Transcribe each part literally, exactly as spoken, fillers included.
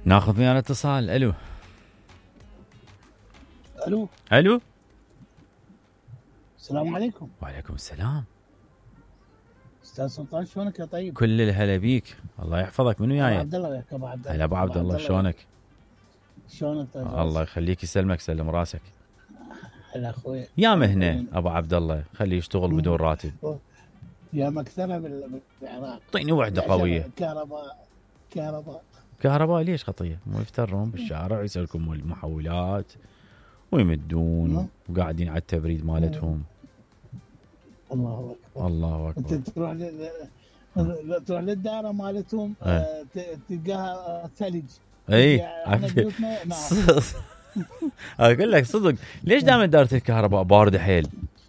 ناخذ ويانا اتصال. الو الو الو السلام عليكم. وعليكم السلام. استاذ سلطان شلونك يا طيب؟ كل الهلا بيك، الله يحفظك. منو ابو وياي؟ عبد الله وياك ابو عبد الله. هلا ابو عبد الله، شلونك؟ شلونك طيب؟ الله يخليك، يسلمك، سلم راسك. هلا اخوي. يا مهنه ابو عبد الله، خليه يشتغل بدون راتب. يا مكثره بالعراق. اعطيني وحده قويه. كهرباء كهرباء كهرباء ليش خطيه؟ مو يفترون بالشارع ويسلكون المحولات ويمدون وقاعدين على التبريد مالتهم. الله اكبر الله اكبر. انت تروح ل... تروح للدائره مالتهم اه. تلقاها ثلج. اي اقول لك صدق، ليش دائما دائره الكهرباء بارده حيل؟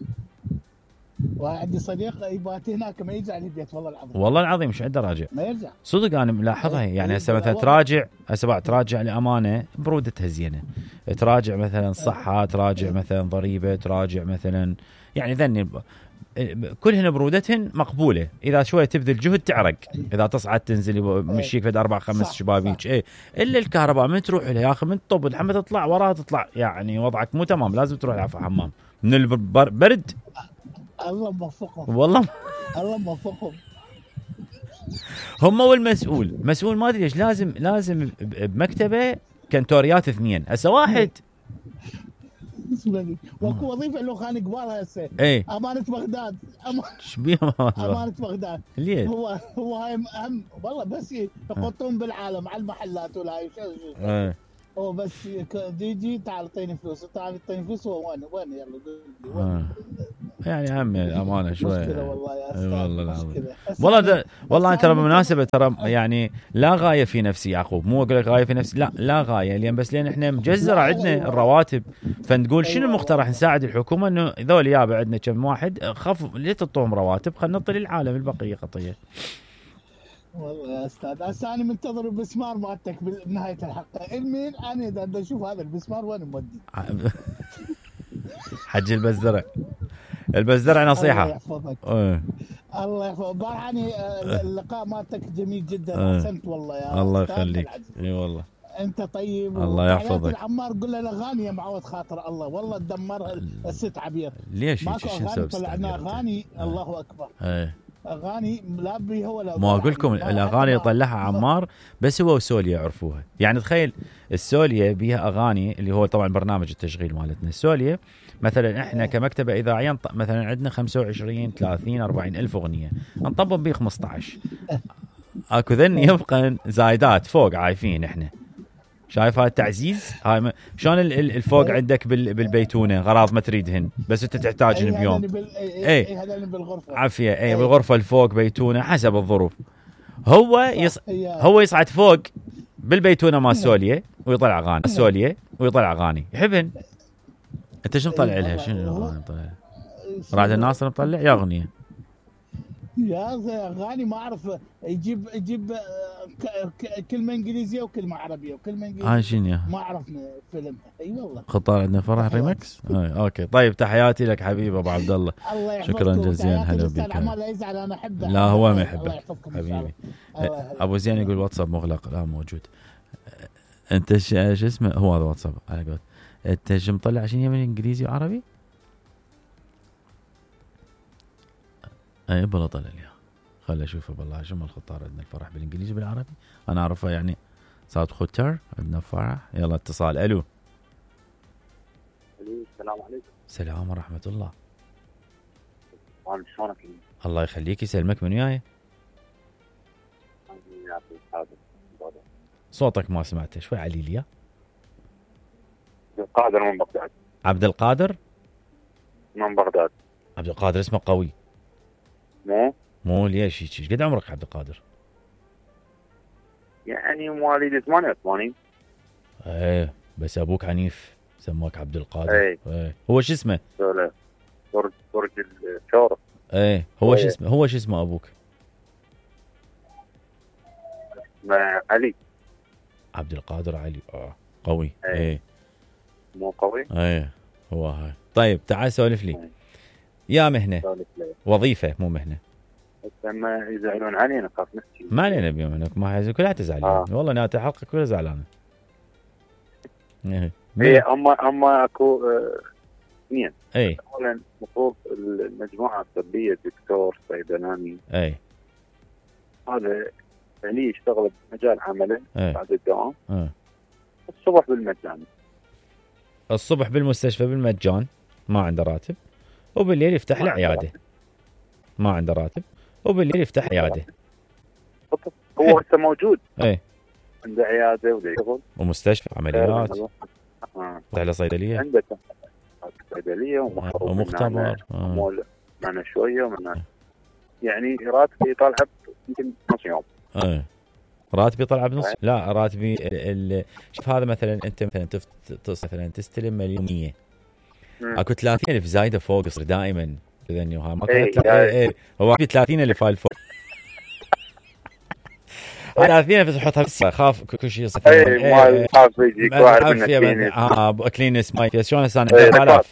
وعندي صديق يبات هناك ما يرجع للبيت والله العظيم. والله العظيم مش عنده راجع، ما يرجع صدق. انا ملاحظها يعني هسه مثلا تراجع هسه بعد تراجع لامانه برودتها زينه، تراجع مثلا صحه، تراجع مثلا ضريبه، تراجع مثلا يعني ذني كلهن برودتهن مقبوله. اذا شويه تبذل جهد تعرق، اذا تصعد تنزل مشيك فد اربع خمس شبابيك. ايه الا الكهرباء من تروح لها يا اخي من طب لحمه تطلع وراها تطلع، يعني وضعك مو تمام، لازم تروح لها حمام من البرد. الله موفقهم والله الله موفقهم. هم والمسؤول مسؤول ما ادري ليش لازم لازم بمكتبه كنتوريات اثنين، هسه واحد واكو وظيفه له خانق قبالها هسه. ايه امانه بغداد. ايش بيها امانه بغداد. ليه؟ هو هو هاي اهم والله، بس يحطون بالعالم على المحلات ولا هاي شو ايه هو بس يجي تعال اعطيني فلوس، تعال اعطيني فلوس. هو وين وين يلا قول لي يعني هم الامانه شويه. مشكله والله يا استاذ. والله العظيم والله ده والله انت ترى بالمناسبه ترى يعني لا غايه في نفسي يعقوب، مو اقول لك غايه في نفسي، لا لا غايه، لان بس لان احنا مجزره عندنا الرواتب، فنقول شنو المقترح نساعد الحكومه انه ذول يابا عندنا كم واحد خف ليه تعطوهم رواتب، خلينا نعطي للعالم البقيه خطيه. والله يا استاذ هسه انا منتظر البسمار مالتك بنهايه الحلقه. المين انا اذا اشوف هذا البسمار وين مودي. حج البزرع البزرع نصيحه. الله يحفظك. أه. الله يحفظك. بارحاني اللقاء مالتك جميل جدا. احسنت والله يا الله يخليك. اي والله انت طيب. الله يحفظك. العمار قول له الاغاني يا معود خاطر الله والله تدمرها الست عبير. ليش ماكو اغاني طلعنا اغاني. أه. الله اكبر. ايه اغاني لا بي هو لا. ما اقول لكم الاغاني اللي طلعها عمار بس هو وسوليا يعرفوها. يعني تخيل السوليا بيها اغاني اللي هو طبعا برنامج التشغيل مالتنا السوليا، مثلا احنا كمكتبه اذاعيه مثلا عندنا خمسة وعشرين ثلاثين أربعين الف اغنيه، نطبق بيه خمسة عشر. اكو ذن يبقى زايدات فوق عايفين احنا. شايف هاي التعزيز؟ هاي شلون الفوق عندك بالبيتونه غراض ما تريدهن بس انت تحتاجهن بيوم. اي هذا اللي بالغرفه عافيه. اي بالغرفه الفوق بيتونه حسب الظروف. هو يص... هو يصعد فوق بالبيتونه مال سوليا ويطلع اغاني سوليا ويطلع اغاني يحبهن. انت شنو مطلع لها؟ شنو اغاني مطلع؟ رعد الناصر مطلع يا اغنيه يا اغاني ما اعرف. يجيب يجيب كلمه انجليزيه وكلمه عربيه وكلمه انجليزيه. هاي شنو ما اعرف فيلم. اي أيوة والله. خطار عندنا فرح ريمكس. آه. اوكي طيب تحياتي لك حبيبي ابو عبد الله. شكرا جزيلا. هلا بك. لا يزعل انا احبه. لا هو ما يحبك حبيبي. ابو زين يقول واتساب مغلق. لا موجود. انت شو اسمه هو هذا واتساب على قولت. انت شو مطلع شنو من انجليزي وعربي؟ اي بلا طلع لي خل اشوفه بالله. شو الخطار عندنا الفرح بالانجليزي بالعربي؟ انا اعرفه يعني صوت خطر عندنا فرح. يلا اتصال. الو السلام عليكم. السلام ورحمه الله. شلونك؟ الله يخليك يسلمك. من وياي؟ صوتك ما سمعته شوي علي لي. عبد القادر من بغداد. عبد القادر من بغداد. عبد القادر اسمه قوي. مو مو ليش ايش قد عمرك عبد القادر؟ يعني مواليد ثمانية وثمانين. ايه بس ابوك عنيف سماك عبد القادر. ايه, ايه. هو شو اسمه؟ برج برج الثور. ايه هو شو اسمه هو شو اسمه ابوك؟ اسمه علي. عبد القادر علي. اه قوي. ايه, ايه. مو قوي. ايه هو هاي. طيب تعال سولف لي. ايه. يا مهنه وظيفه مو مهنه. بس لما يزعلون علينا خاف نحكي. ما علينا بيوم انك ما حيزو كلها تزعلين. آه. والله نهاية الحلقه كلها زعلانه. ايه ايه اما اما اكو آه، اثنين. اي اولا المفروض المجموعه الطبيه دكتور صيدلاني اي هذا يعني يشتغل بمجال عمله اي بعد الدوام اه الصبح بالمجان. الصبح بالمستشفى بالمجان ما عنده راتب، وبالليل يفتح له عياده ما عنده راتب، وبالليل يفتح عياده. هو هسه موجود اي عنده عياده وده يشتغل ومستشفى عمليات آه. على صيدليه عنده صيدليه ومخرج ومختبر آه. مول معنا شويه ومعنا يعني راتبي يطلع يمكن نص يوم. اه راتبي يطلع بنص. لا راتبي ال... ال... شوف هذا مثلا انت مثلا تفت... تص... مثلا تستلم مليون مية اكو ثلاثين ألف زايده فوق يصير دائما اذا وها ما ايه تلا... ايه ايه هو في ثلاثين ألف فايل فوق ثلاثين ألف تحطها بس خاف كل شيء يصير اي ما خاف يجيك واحد من الثاني اه كلينس ماي شلون هسه انا ايه عشرة آلاف